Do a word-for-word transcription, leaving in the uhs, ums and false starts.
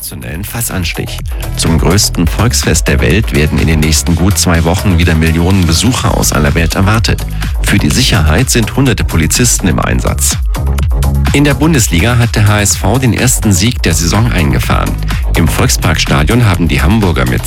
sensationellen Fassanstich. Zum größten Volksfest der Welt werden in den nächsten gut zwei Wochen wieder Millionen Besucher aus aller Welt erwartet. Für die Sicherheit sind hunderte Polizisten im Einsatz. In der Bundesliga hat der H S V den ersten Sieg der Saison eingefahren. Im Volksparkstadion haben die Hamburger mit